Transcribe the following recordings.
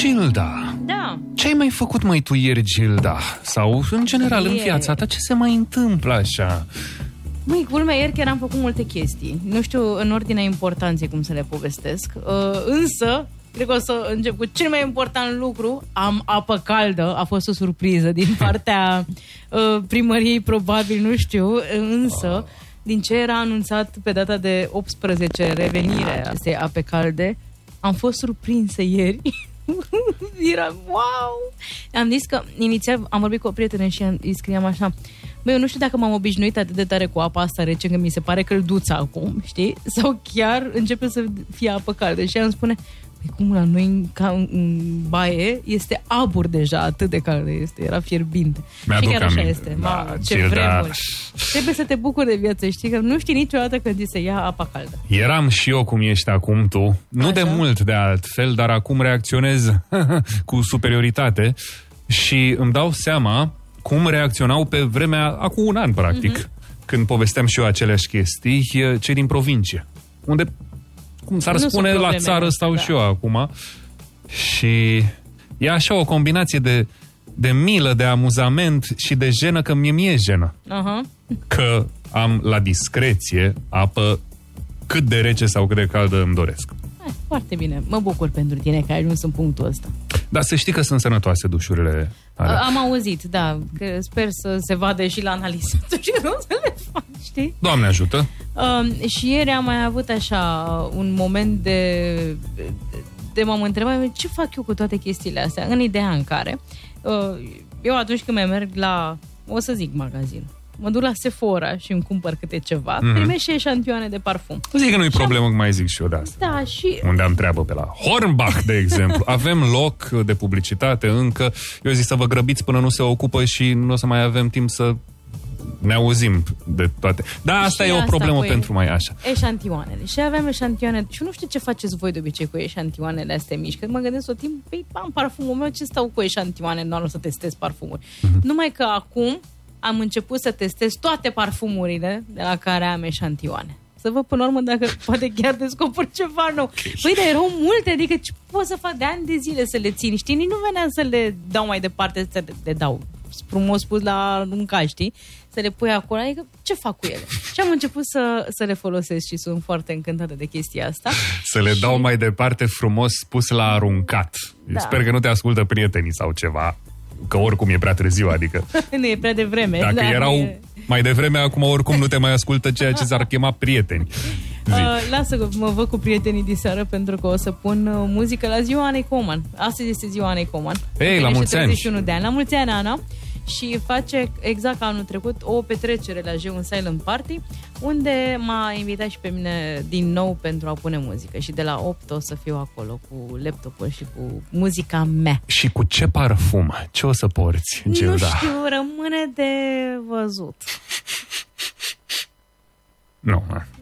Gilda. Da. Ce ai mai făcut, măi, tu ieri, Gilda? Sau, în general, în viața ta, ce se mai întâmplă așa? Măi, culmea, ieri chiar am făcut multe chestii. Nu știu în ordinea importanței cum să le povestesc. Însă, cred că o să încep cu cel mai important lucru. Am apă caldă. A fost o surpriză din partea primăriei, probabil, nu știu. Însă, din ce era anunțat pe data de 18 revenirea acestei ape calde, am fost surprinsă ieri. Era wow! Am zis că inițial am vorbit cu o prietenă și îi scriam așa: băi, eu nu știu dacă m-am obișnuit atât de tare cu apa asta rece, că mi se pare călduță acum, știi? Sau chiar începe să fie apă caldă. Și ea îmi spune: păi cum la noi în baie este abur deja, atât de caldă este, era fierbinte. Și chiar așa este. Da, ce vremuri. Trebuie să te bucuri de viață, știi? Că nu știi niciodată când ți se ia apa caldă. Eram și eu cum ești acum tu. Nu așa? De mult de altfel, dar acum reacționez cu superioritate și îmi dau seama cum reacționau pe vremea, acum un an, practic, când povesteam și eu aceleași chestii, cei din provincie. Unde, cum s-ar spune, la țară stau și eu acum. Și e așa o combinație de milă, de amuzament și de jenă, că mie e jenă. Că am la discreție apă cât de rece sau cât de caldă îmi doresc. Foarte bine. Mă bucur pentru tine că ai ajuns în punctul ăsta. Dar să știi că sunt sănătoase dușurile alea. Am auzit, da. Că sper să se vadă și la analiză. Și nu să le fac, știi? Doamne ajută! Și ieri am mai avut așa un moment de m-am întrebat ce fac eu cu toate chestiile astea, în ideea în care eu atunci când mai merg la, o să zic, magazin, mă duc la Sephora și îmi cumpăr câte ceva, primești și eșantioane de parfum. Zic că nu-i problemă, mai zic și eu de asta. Da, și... Unde am treabă pe la Hornbach, de exemplu. Avem loc de publicitate încă. Eu zic să vă grăbiți până nu se ocupă și nu o să mai avem timp să ne auzim de toate. Da, asta e o problemă pentru mai așa. Eșantioanele. Și aveam eșantioane. Și nu știu ce faceți voi de obicei cu eșantioanele astea mici. Când mă gândesc tot timp, păi, am parfumul meu, ce stau cu eșantioane, nu o să testez parfumuri. Numai că acum am început să testez toate parfumurile de la care am eșantioane. Să văd până la urmă dacă poate chiar descoper ceva nou. Păi, dar erau multe, adică ce pot să fac de ani de zile să le țin, știi? Nici nu venea să le dau mai departe, să le dau frumos pus la arunca, știi? Să le pui acolo, adică ce fac cu ele? Și am început să le folosesc și sunt foarte încântată de chestia asta. Să le dau mai departe frumos pus la aruncat. Da. Sper că nu te ascultă prietenii sau ceva, că oricum e prea târziu, adică... Nu e prea devreme. Dacă erau mai devreme, acum oricum nu te mai ascultă ceea ce s-ar chema prieteni. Lasă că mă văd cu prietenii diseară pentru că o să pun muzică la ziua Anei Coman. Astăzi este ziua Anei Coman. Ei, la mulți ani! 31 de ani. La mulți ani, Ana! Și face, exact ca anul trecut, o petrecere la Jeun Silent Party, unde m-a invitat și pe mine din nou pentru a pune muzică. Și de la 8 o să fiu acolo cu laptopul și cu muzica mea. Și cu ce parfum? Ce o să porți, Gilda? Nu știu, rămâne de văzut. Nu.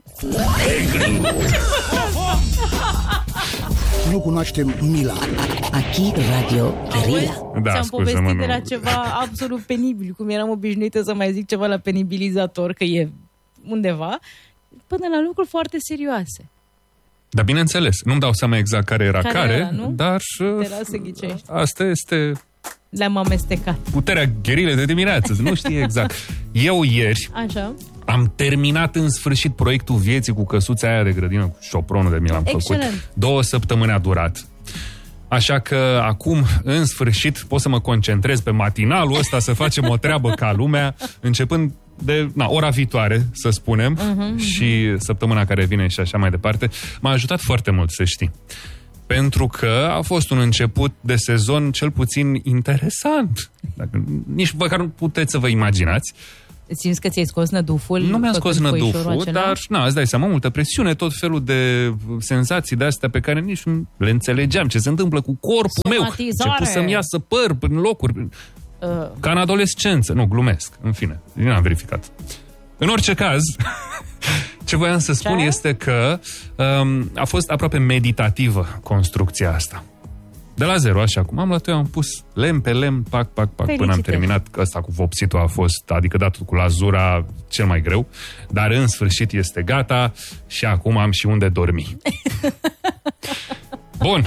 Nu cunoaștem mila. Aquí Radio Guerilla. Da, ți-am povestit de la ceva absolut penibil, cum eram obișnuită să mai zic ceva la penibilizator, că e undeva, până la lucruri foarte serioase. Dar bineînțeles, nu-mi dau seama exact care era care, nu? Dar te las să ghicești. Asta este... Le-am amestecat. Puterea gherilei de dimineață, nu știi exact. Eu ieri am terminat în sfârșit proiectul vieții cu căsuța aia de grădină, cu șopronul de mi l-am făcut. 2 săptămâni a durat. Așa că acum, în sfârșit, pot să mă concentrez pe matinalul ăsta, să facem o treabă ca lumea, începând de ora viitoare, să spunem, și săptămâna care vine și așa mai departe. M-a ajutat foarte mult, să știi. Pentru că a fost un început de sezon cel puțin interesant. Nici măcar nu puteți să vă imaginați. Simți că ți-ai scos năduful? Nu mi-am scos năduful, dar îți dai seama, multă presiune, tot felul de senzații de-astea pe care nici nu le înțelegeam. Ce se întâmplă cu corpul meu? Început să-mi iasă păr în locuri. Ca în adolescență. Nu, glumesc. În fine, nu am verificat. În orice caz, ce voiam să spun este că a fost aproape meditativă construcția asta. De la zero, așa cum am luat eu, am pus lemn pe lemn, pac, până am terminat. Ăsta cu vopsitul a fost, adică datul cu lazura, cel mai greu. Dar în sfârșit este gata și acum am și unde dormi. Bun,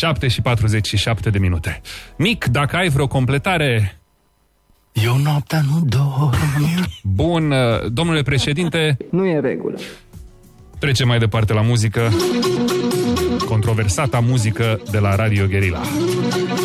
7:47. Nic, dacă ai vreo completare... Eu noaptea nu dorm. Bun, domnule președinte... Nu e în regulă. Trecem mai departe la muzică. Controversata muzică de la Radio Guerilla.